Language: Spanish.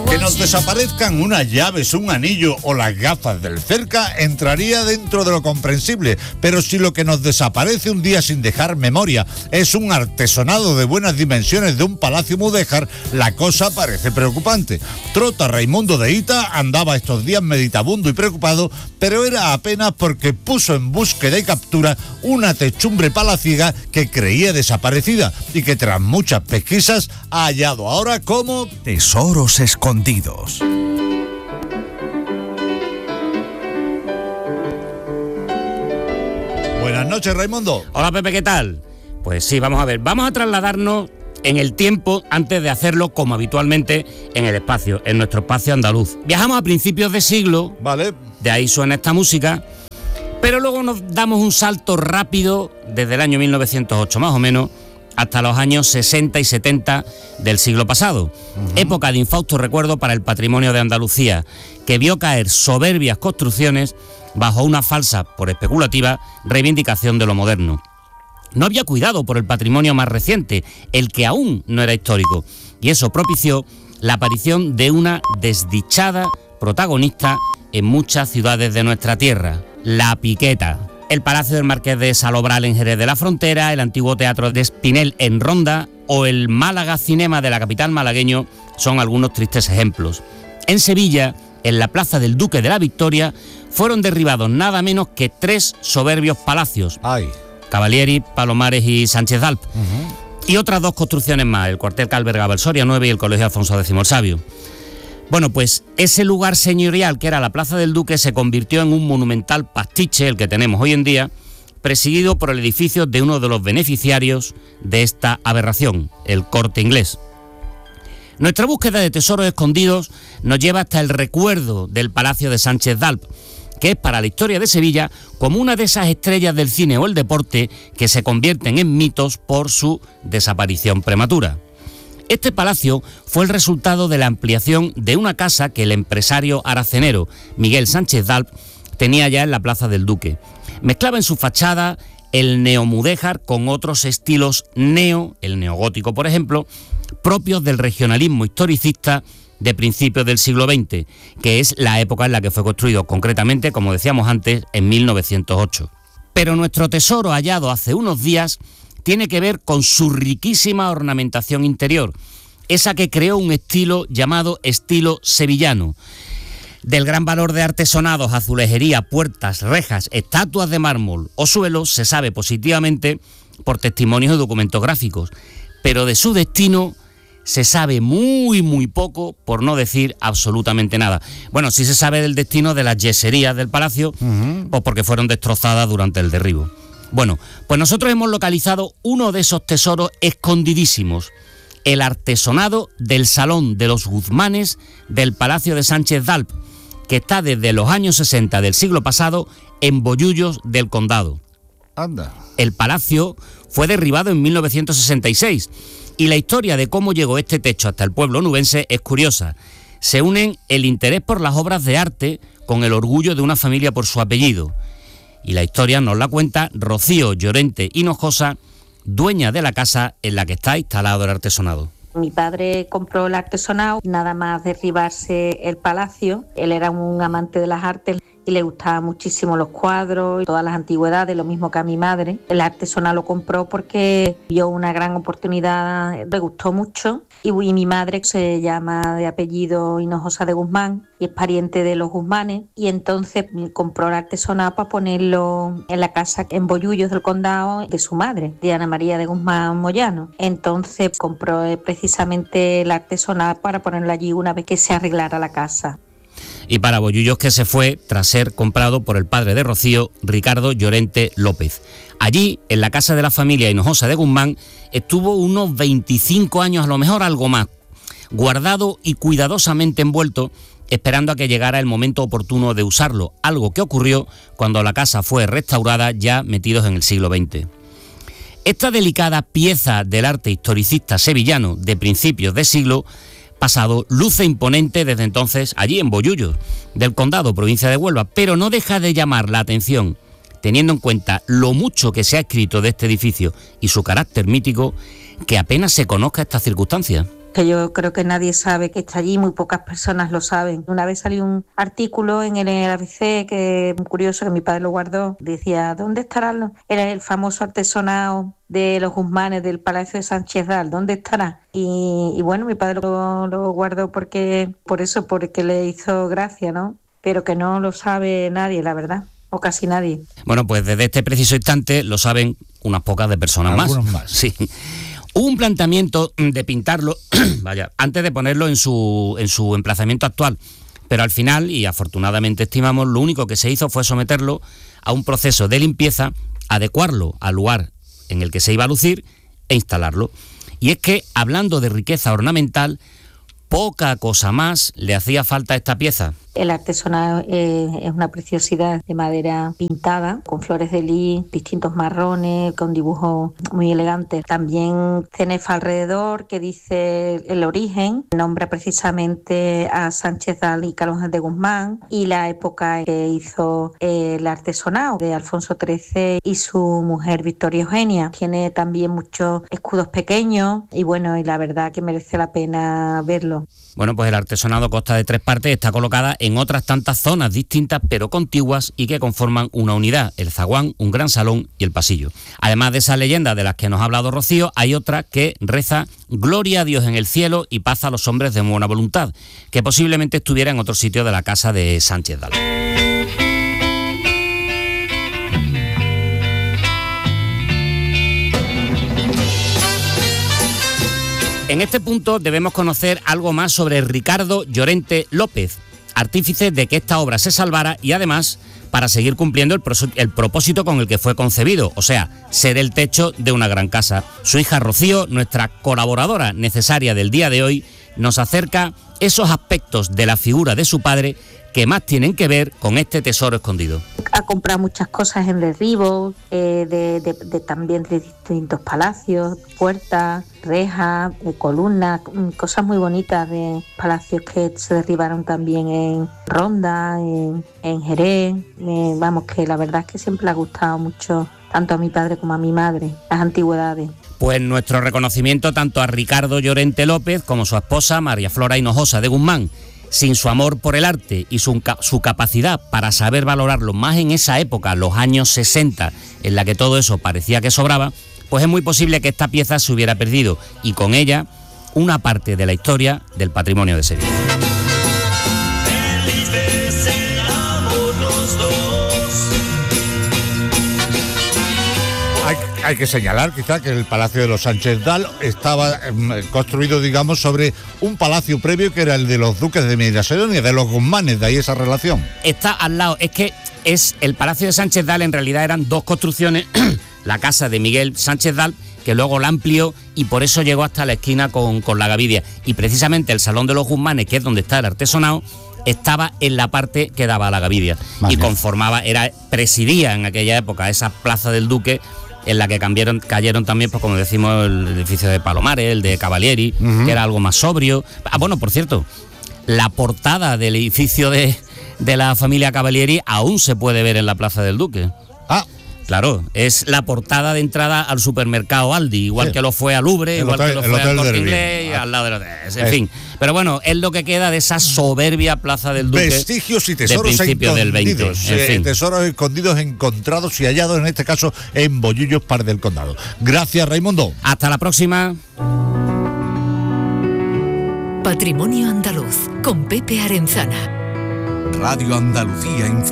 Que nos desaparezcan unas llaves, un anillo o las gafas del cerca entraría dentro de lo comprensible, pero si lo que nos desaparece un día sin dejar memoria es un artesonado de buenas dimensiones de un palacio mudéjar, la cosa parece preocupante. Trota Raimundo de Hita andaba estos días meditabundo y preocupado, pero era apenas porque puso en búsqueda y captura una techumbre palaciega que creía desaparecida y que tras muchas pesquisas ha hallado ahora como tesoros escondidos. Buenas noches, Raimundo. Hola, Pepe, ¿qué tal? Pues sí, vamos a ver, vamos a trasladarnos en el tiempo antes de hacerlo como habitualmente en el espacio, en nuestro espacio andaluz. Viajamos a principios de siglo, vale, de ahí suena esta música, pero luego nos damos un salto rápido desde el año 1908 más o menos, hasta los años 60 y 70 del siglo pasado. Época de infausto recuerdo para el patrimonio de Andalucía, que vio caer soberbias construcciones bajo una falsa, por especulativa, reivindicación de lo moderno. No había cuidado por el patrimonio más reciente, el que aún no era histórico, y eso propició la aparición de una desdichada protagonista en muchas ciudades de nuestra tierra, la piqueta. El Palacio del Marqués de Salobral en Jerez de la Frontera, el antiguo Teatro de Espinel en Ronda o el Málaga Cinema de la capital malagueño son algunos tristes ejemplos. En Sevilla, en la Plaza del Duque de la Victoria, fueron derribados nada menos que 3 soberbios palacios. Cavalieri, Palomares y Sánchez d'Alp. Y otras 2 construcciones más, el cuartel que albergaba el Soria 9 y el Colegio Alfonso X el Sabio. Bueno, pues ese lugar señorial que era la Plaza del Duque se convirtió en un monumental pastiche, el que tenemos hoy en día, presidido por el edificio de uno de los beneficiarios de esta aberración, el Corte Inglés. Nuestra búsqueda de tesoros escondidos nos lleva hasta el recuerdo del Palacio de Sánchez d'Alp, que es para la historia de Sevilla como una de esas estrellas del cine o el deporte que se convierten en mitos por su desaparición prematura. Este palacio fue el resultado de la ampliación de una casa que el empresario aracenero Miguel Sánchez d'Alp tenía ya en la Plaza del Duque. Mezclaba en su fachada el neomudéjar con otros estilos el neogótico por ejemplo, propios del regionalismo historicista de principios del siglo XX, que es la época en la que fue construido, concretamente, como decíamos antes, en 1908. Pero nuestro tesoro hallado hace unos días tiene que ver con su riquísima ornamentación interior, esa que creó un estilo llamado estilo sevillano. Del gran valor de artesonados, azulejería, puertas, rejas, estatuas de mármol o suelos se sabe positivamente por testimonios y documentos gráficos, pero de su destino se sabe muy poco, por no decir absolutamente nada. Bueno, sí se sabe del destino de las yeserías del palacio, pues porque fueron destrozadas durante el derribo. Bueno, pues nosotros hemos localizado uno de esos tesoros escondidísimos, el artesonado del Salón de los Guzmanes del Palacio de Sánchez d'Alp, que está desde los años 60 del siglo pasado en Bollullos del Condado. Anda. El palacio fue derribado en 1966 y la historia de cómo llegó este techo hasta el pueblo onubense es curiosa. Se unen el interés por las obras de arte con el orgullo de una familia por su apellido. Y la historia nos la cuenta Rocío Llorente Hinojosa, dueña de la casa en la que está instalado el artesonado. Mi padre compró el artesonado, nada más derribarse el palacio. Él era un amante de las artes y le gustaban muchísimo los cuadros y todas las antigüedades, lo mismo que a mi madre. El artesonado lo compró porque vio una gran oportunidad, le gustó mucho. Y mi madre se llama de apellido Hinojosa de Guzmán y es pariente de los Guzmanes, y entonces compró el artesonado para ponerlo en la casa en Bollullos del Condado de su madre, de Ana María de Guzmán Moyano. Entonces compró precisamente el artesonado para ponerlo allí una vez que se arreglara la casa. Y para Bollullos, que se fue tras ser comprado por el padre de Rocío, Ricardo Llorente López. Allí, en la casa de la familia Hinojosa de Guzmán, estuvo unos 25 años, a lo mejor algo más, guardado y cuidadosamente envuelto, esperando a que llegara el momento oportuno de usarlo, algo que ocurrió cuando la casa fue restaurada ya metidos en el siglo XX. Esta delicada pieza del arte historicista sevillano de principios de siglo pasado luce imponente desde entonces allí en Bollullos del Condado, provincia de Huelva, pero no deja de llamar la atención, teniendo en cuenta lo mucho que se ha escrito de este edificio y su carácter mítico, que apenas se conozca esta circunstancia. que yo creo que nadie sabe que está allí, muy pocas personas lo saben. Una vez salió un artículo en el ABC que muy curioso, que mi padre lo guardó, decía, ¿dónde estará era el famoso artesonado de los Guzmanes del Palacio de Sánchez Dal? ¿Dónde estará? Y bueno, mi padre lo guardó porque le hizo gracia, ¿no? Pero que no lo sabe nadie, la verdad, o casi nadie. Bueno, pues desde este preciso instante lo saben unas pocas de personas más. Algunos más. Sí. Hubo un planteamiento de pintarlo, antes de ponerlo en su emplazamiento actual, pero al final, y afortunadamente estimamos, lo único que se hizo fue someterlo a un proceso de limpieza, adecuarlo al lugar en el que se iba a lucir e instalarlo. Y es que, hablando de riqueza ornamental, poca cosa más le hacía falta a esta pieza. El artesonado es una preciosidad de madera pintada, con flores de lis, distintos marrones, con dibujos muy elegantes. También cenefa alrededor que dice el origen, nombra precisamente a Sánchez Dal y Carlos de Guzmán y la época que hizo el artesonado de Alfonso XIII y su mujer Victoria Eugenia. Tiene también muchos escudos pequeños y bueno, y la verdad que merece la pena verlo. Bueno, pues el artesonado consta de 3 partes, está colocada en otras tantas zonas distintas pero contiguas y que conforman una unidad, el zaguán, un gran salón y el pasillo. Además de esas leyendas de las que nos ha hablado Rocío, hay otra que reza gloria a Dios en el cielo y paz a los hombres de buena voluntad, que posiblemente estuviera en otro sitio de la casa de Sánchez Dal. En este punto debemos conocer algo más sobre Ricardo Llorente López, artífice de que esta obra se salvara y además para seguir cumpliendo el propósito con el que fue concebido, o sea, ser el techo de una gran casa. Su hija Rocío, nuestra colaboradora necesaria del día de hoy, nos acerca esos aspectos de la figura de su padre que más tienen que ver con este tesoro escondido. Ha comprado muchas cosas en derribos, también de distintos palacios, puertas, rejas, columnas, cosas muy bonitas de palacios que se derribaron también en Ronda, en Jerez. Vamos, que la verdad es que siempre le ha gustado mucho, tanto a mi padre como a mi madre, las antigüedades. Pues nuestro reconocimiento tanto a Ricardo Llorente López como a su esposa María Flora Hinojosa de Guzmán. Sin su amor por el arte y su capacidad para saber valorarlo más en esa época, los años 60, en la que todo eso parecía que sobraba, pues es muy posible que esta pieza se hubiera perdido y con ella una parte de la historia del patrimonio de Sevilla. Hay que señalar quizá que el Palacio de los Sánchez Dal estaba construido, digamos, sobre un palacio previo que era el de los duques de Medina Sidonia, de los Guzmanes, de ahí esa relación. Está al lado, es que es el Palacio de Sánchez Dal, en realidad eran 2 construcciones, la casa de Miguel Sánchez Dal, que luego la amplió y por eso llegó hasta la esquina con la Gavidia. Y precisamente el Salón de los Guzmanes, que es donde está el artesonado, estaba en la parte que daba a la Gavidia. Vale. Y presidía en aquella época esa Plaza del Duque, en la que cayeron también, pues como decimos, el edificio de Palomares, el de Cavalieri, que era algo más sobrio. Bueno, por cierto, la portada del edificio de la familia Cavalieri aún se puede ver en la Plaza del Duque. Claro, es la portada de entrada al supermercado Aldi, igual que lo fue al Louvre, igual que lo fue al Corte Inglés, y al lado de en fin. Pero bueno, es lo que queda de esa soberbia Plaza del Duque. Vestigios y tesoros de principios del 20. En fin. Tesoros escondidos, encontrados y hallados, en este caso en Bollullos, Par del Condado. Gracias, Raimundo. Hasta la próxima. Patrimonio Andaluz, con Pepe Arenzana. Radio Andalucía